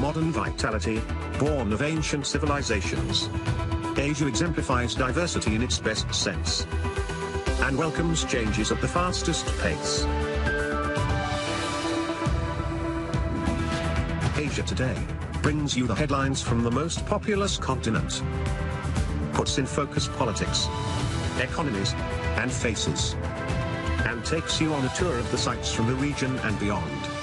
modern vitality, born of ancient civilizations. Asia exemplifies diversity in its best sense and welcomes changes at the fastest pace. Asia Today brings you the headlines from the most populous continent, puts in focus politics, economies, and faces, and takes you on a tour of the sights from the region and beyond.